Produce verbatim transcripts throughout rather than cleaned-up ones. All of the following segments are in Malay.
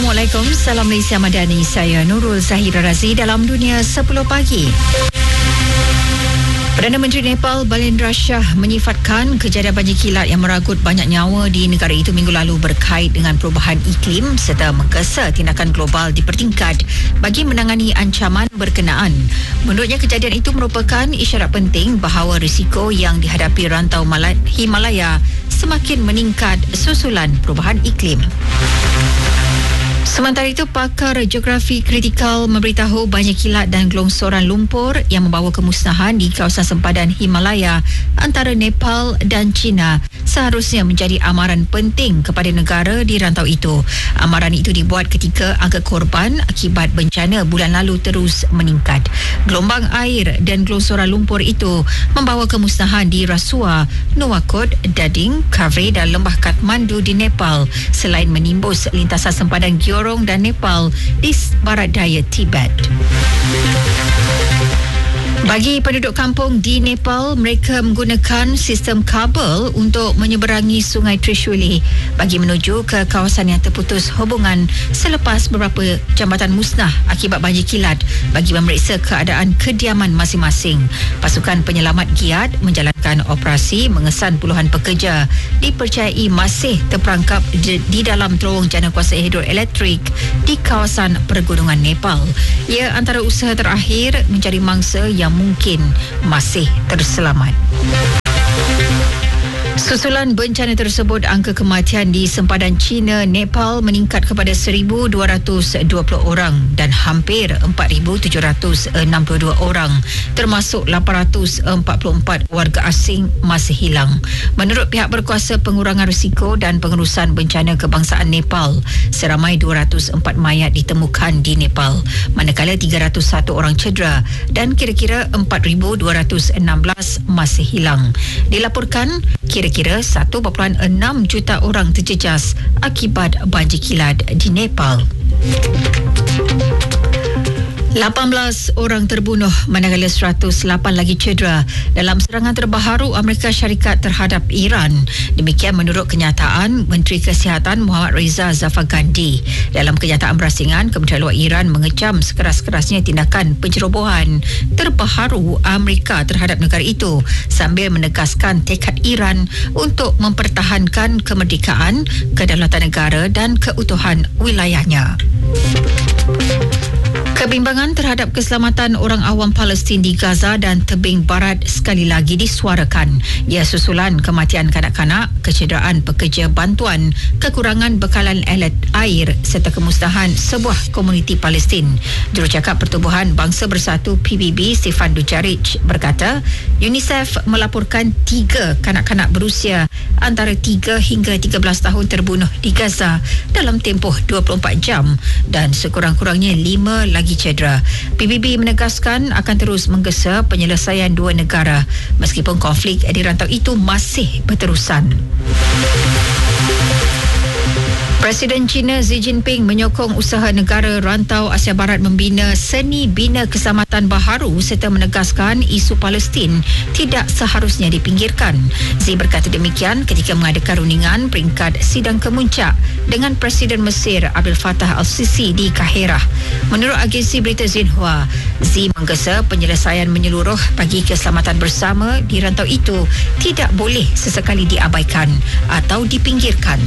Assalamualaikum, salam Malaysia Madani. Saya Nurul Zahira Razi dalam Dunia sepuluh Pagi. Perdana Menteri Nepal Balendra Shah menyifatkan kejadian banjir kilat yang meragut banyak nyawa di negara itu minggu lalu berkait dengan perubahan iklim serta menggesa tindakan global dipertingkat bagi menangani ancaman berkenaan. Menurutnya, kejadian itu merupakan isyarat penting bahawa risiko yang dihadapi rantau Himalaya semakin meningkat susulan perubahan iklim. Sementara itu, pakar geografi kritikal memberitahu banjir kilat dan gelongsoran lumpur yang membawa kemusnahan di kawasan sempadan Himalaya antara Nepal dan China seharusnya menjadi amaran penting kepada negara di rantau itu. Amaran itu dibuat ketika angka korban akibat bencana bulan lalu terus meningkat. Gelombang air dan gelongsoran lumpur itu membawa kemusnahan di Rasuwa, Nuwakot, Dading, Kaveh dan lembah Kathmandu di Nepal selain menimbus lintasan sempadan Gyorong dan Nepal di barat daya Tibet. Bagi penduduk kampung di Nepal, mereka menggunakan sistem kabel untuk menyeberangi Sungai Trishuli bagi menuju ke kawasan yang terputus hubungan selepas beberapa jambatan musnah akibat banjir kilat bagi memeriksa keadaan kediaman masing-masing. Pasukan penyelamat giat menjalankan operasi mengesan puluhan pekerja dipercayai masih terperangkap di, di dalam terowong janakuasa hidroelektrik di kawasan pergunungan Nepal. Ia antara usaha terakhir mencari mangsa yang mungkin masih terselamat. Susulan bencana tersebut, angka kematian di sempadan China, Nepal meningkat kepada seribu dua ratus dua puluh orang dan hampir empat ribu tujuh ratus enam puluh dua orang, termasuk lapan ratus empat puluh empat warga asing masih hilang. Menurut pihak berkuasa pengurangan risiko dan pengurusan bencana kebangsaan Nepal, seramai dua ratus empat mayat ditemukan di Nepal, manakala tiga ratus satu orang cedera dan kira-kira empat ribu dua ratus enam belas masih hilang. Dilaporkan kira-kira satu perpuluhan enam juta orang terjejas akibat banjir kilat di Nepal. lapan belas orang terbunuh manakala seratus lapan lagi cedera dalam serangan terbaru Amerika Syarikat terhadap Iran. Demikian menurut kenyataan Menteri Kesihatan Muhammad Reza Zafar Gandhi. Dalam kenyataan berasingan, Kementerian Luar Iran mengecam sekeras-kerasnya tindakan pencerobohan terbaru Amerika terhadap negara itu sambil menegaskan tekad Iran untuk mempertahankan kemerdekaan, kedaulatan negara dan keutuhan wilayahnya. Kebimbangan terhadap keselamatan orang awam Palestin di Gaza dan tebing barat sekali lagi disuarakan. Ia susulan kematian kanak-kanak, kecederaan pekerja bantuan, kekurangan bekalan alat air serta kemusnahan sebuah komuniti Palestin. Jurucakap Pertubuhan Bangsa Bersatu P B B Stefan Dujarric berkata, UNICEF melaporkan tiga kanak-kanak berusia antara tiga hingga tiga belas tahun terbunuh di Gaza dalam tempoh dua puluh empat jam dan sekurang-kurangnya lima lagi cedera. P B B menegaskan akan terus menggesa penyelesaian dua negara meskipun konflik di rantau itu masih berterusan. Presiden China Xi Jinping menyokong usaha negara rantau Asia Barat membina seni bina keselamatan baharu serta menegaskan isu Palestin tidak seharusnya dipinggirkan. Xi berkata demikian ketika mengadakan rundingan peringkat sidang kemuncak dengan Presiden Mesir Abdel Fattah al-Sisi di Kahirah. Menurut agensi berita Xinhua, Xi menggesa penyelesaian menyeluruh bagi keselamatan bersama di rantau itu tidak boleh sesekali diabaikan atau dipinggirkan.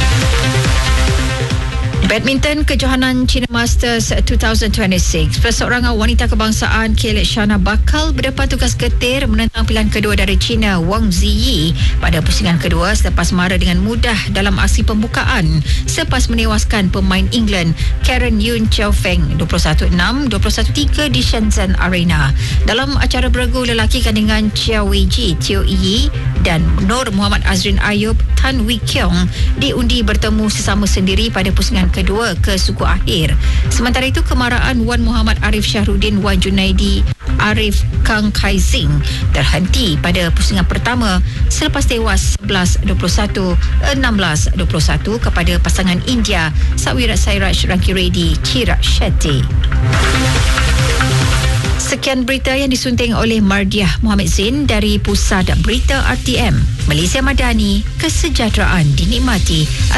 Badminton kejohanan China Masters dua ribu dua puluh enam, perseorangan wanita kebangsaan Kailash Shana bakal berdepan tugas getir menentang pilihan kedua dari China Wang Ziyi pada pusingan kedua selepas mara dengan mudah dalam aksi pembukaan selepas menewaskan pemain England Karen Yun Chaofeng dua puluh satu enam, dua puluh satu tiga di Shenzhen Arena. Dalam acara beregu lelaki kandungan Chia Weiji Teo Yi dan Nur Muhammad Azrin Ayub Tan Wee Kiong diundi bertemu sesama sendiri pada pusingan kedua ke suku akhir. Sementara itu, kemaraan Wan Muhammad Arif Syahruddin Wan Junaidi Arif Kang Kaizing terhenti pada pusingan pertama selepas tewas sebelas dua puluh satu, enam belas dua puluh satu kepada pasangan India Sawirat Sairaj Rankireddy Chirag Shetty. Sekian berita yang disunting oleh Mardiah Muhammad Zain dari Pusat Berita R T M. Malaysia Madani, kesejahteraan dinikmati.